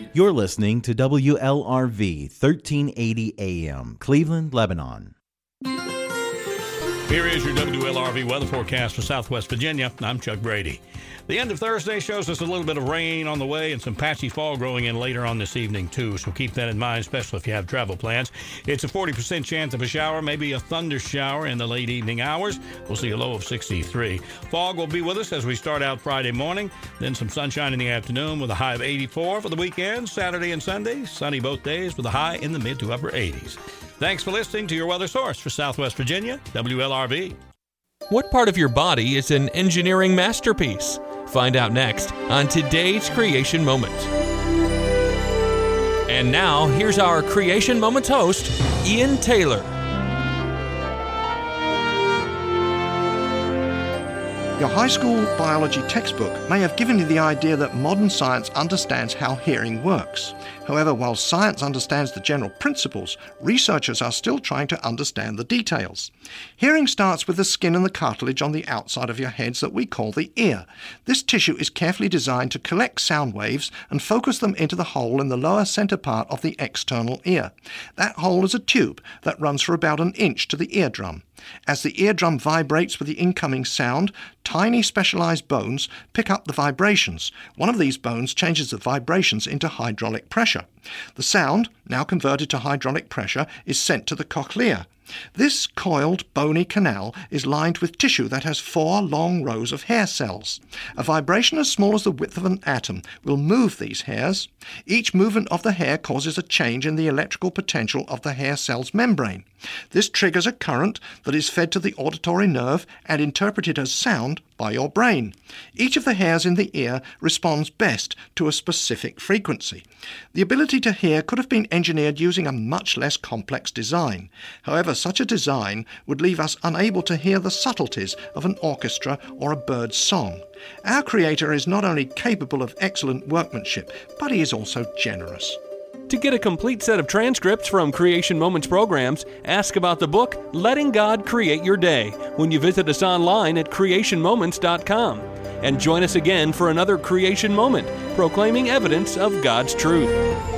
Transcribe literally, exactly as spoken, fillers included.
You're listening to W L R V thirteen eighty A M, Cleveland, Lebanon. Here is your W L R V weather forecast for Southwest Virginia. I'm Chuck Brady. The end of Thursday shows us a little bit of rain on the way and some patchy fog growing in later on this evening, too. So keep that in mind, especially if you have travel plans. It's a forty percent chance of a shower, maybe a thunder shower in the late evening hours. We'll see a low of sixty-three. Fog will be with us as we start out Friday morning. Then some sunshine in the afternoon with a high of eighty-four for the weekend. Saturday and Sunday, sunny both days with a high in the mid to upper eighties. Thanks for listening to your weather source for Southwest Virginia, W L R V. What part of your body is an engineering masterpiece? Find out next on today's Creation Moment. And now, here's our Creation Moments host, Ian Taylor. Your high school biology textbook may have given you the idea that modern science understands how hearing works. However, while science understands the general principles, researchers are still trying to understand the details. Hearing starts with the skin and the cartilage on the outside of your heads that we call the ear. This tissue is carefully designed to collect sound waves and focus them into the hole in the lower center part of the external ear. That hole is a tube that runs for about an inch to the eardrum. As the eardrum vibrates with the incoming sound, tiny specialized bones pick up the vibrations. One of these bones changes the vibrations into hydraulic pressure. The sound, now converted to hydraulic pressure, is sent to the cochlea. This coiled, bony canal is lined with tissue that has four long rows of hair cells. A vibration as small as the width of an atom will move these hairs. Each movement of the hair causes a change in the electrical potential of the hair cell's membrane. This triggers a current that is fed to the auditory nerve and interpreted as sound by your brain. Each of the hairs in the ear responds best to a specific frequency. The ability to hear could have been engineered using a much less complex design. However, such a design would leave us unable to hear the subtleties of an orchestra or a bird's song. Our Creator is not only capable of excellent workmanship, but He is also generous. To get a complete set of transcripts from Creation Moments programs, ask about the book Letting God Create Your Day when you visit us online at creation moments dot com. And join us again for another Creation Moment, proclaiming evidence of God's truth.